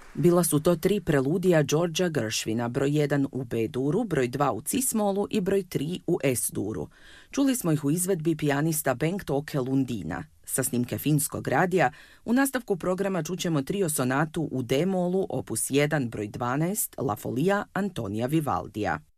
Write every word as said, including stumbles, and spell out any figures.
Bila su to tri preludija Georgea Gershwina, broj jedan u B-duru, broj dva u cis-molu i broj tri u S-duru. Čuli smo ih u izvedbi pijanista Bengt-Åke Lundina. Sa snimke finskog radija, u nastavku programa čućemo trio sonatu u D-molu, opus jedan, broj dvanaest, La Folia Antonija Vivaldija.